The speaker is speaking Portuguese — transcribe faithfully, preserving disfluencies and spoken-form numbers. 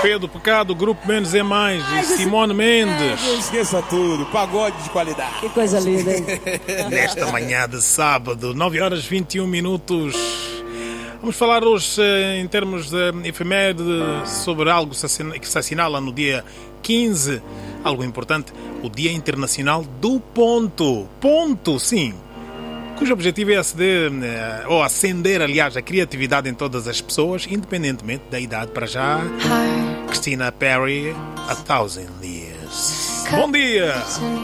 Fé do Pecado, Grupo Menos é Mais, e Simone Mendes. Esqueça tudo, pagode de qualidade. Que coisa linda, hein? Nesta manhã de sábado, nove horas e vinte e um minutos. Vamos falar hoje, em termos de efeméride, sobre algo que se assinala no dia quinze, algo importante, o Dia Internacional do Ponto. Ponto, sim. Cujo objetivo é aceder, ou acender, aliás, a criatividade em todas as pessoas, independentemente da idade. Para já, Christina Perri, A Thousand Years. Bom dia!